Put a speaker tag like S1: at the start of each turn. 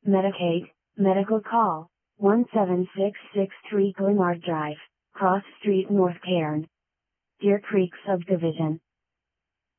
S1: Medicaid, Medical Call, 17663 Glenard Drive, Cross Street, North Cairn. Deer Creek Subdivision.